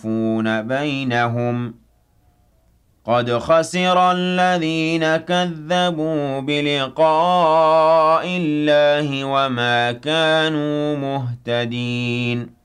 يُخَفُّونَ بَيْنَهُمْ ۚ قَدْ خَسِرَ الَّذِينَ كَذَّبُوا بِلِقَاءِ اللَّهِ وَمَا كَانُوا مُهْتَدِينَ